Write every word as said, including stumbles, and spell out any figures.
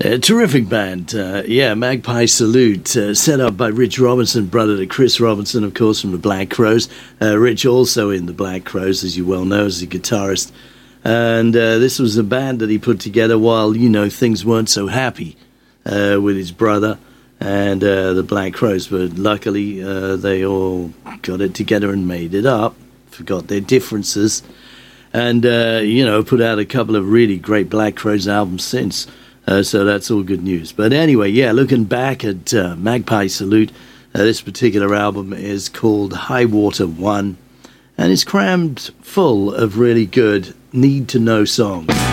A terrific band, uh, yeah, Magpie Salute, uh, set up by Rich Robinson, brother to Chris Robinson, of course, from the Black Crowes. Uh, Rich also in the Black Crowes, as you well know, as a guitarist. And uh, this was a band that he put together while, you know, things weren't so happy uh, with his brother and uh, the Black Crowes. But luckily, uh, they all got it together and made it up, forgot their differences, and, uh, you know, put out a couple of really great Black Crowes albums since. Uh, so that's all good news. But anyway, yeah, looking back at uh, Magpie Salute, uh, this particular album is called High Water One, and it's crammed full of really good need-to-know songs.